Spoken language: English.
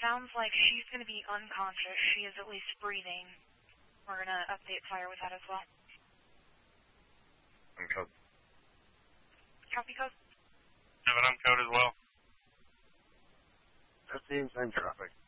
sounds like she's going to be unconscious. She is at least breathing. We're going to update fire with that as well. I'm code. Copy code. 7, I'm code as well. 15, same traffic.